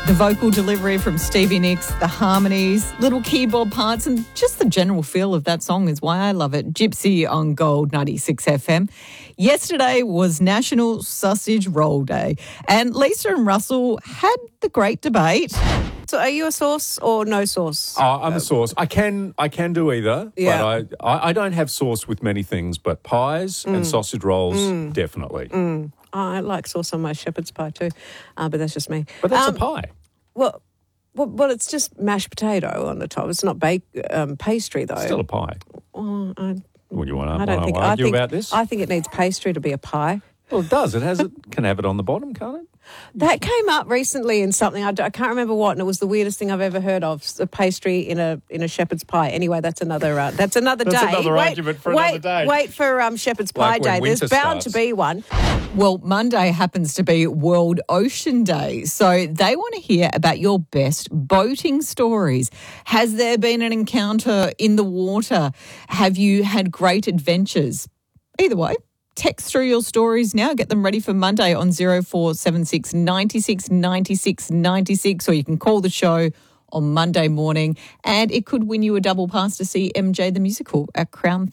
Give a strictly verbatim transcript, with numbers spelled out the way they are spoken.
The vocal delivery from Stevie Nicks, the harmonies, little keyboard parts, and just the general feel of that song is why I love it. Gypsy on Gold ninety-six F M. Yesterday was National Sausage Roll Day, and Lisa and Russell had the great debate. So are you a sauce or no sauce? Oh, I'm a sauce. I can I can do either, Yeah. but I, I, I don't have sauce with many things, but pies and sausage rolls, definitely. Oh, I like sauce on my shepherd's pie too, uh, but that's just me. But that's Um, a pie. Well, well, well, it's just mashed potato on the top. It's not bake um, pastry though. Still a pie. Oh, I, What, you want to, I don't want think. to I argue think, about this? I think it needs pastry to be a pie. Well, it does. It has it can have it on the bottom, can't it? That came up recently in something. I, d- I can't remember what, and it was the weirdest thing I've ever heard of. A pastry in a in a shepherd's pie. Anyway, that's another uh, that's another That's day. another wait, argument for wait, another day. Wait for um, shepherd's pie Like when day. There's winter bound starts. to be one. Well, Monday happens to be World Ocean Day, so they want to hear about your best boating stories. Has there been an encounter in the water? Have you had great adventures? Either way, text through your stories now. Get them ready for Monday on zero four seven six, nine six, nine six, nine six, or you can call the show on Monday morning, and it could win you a double pass to see M J the Musical at Crown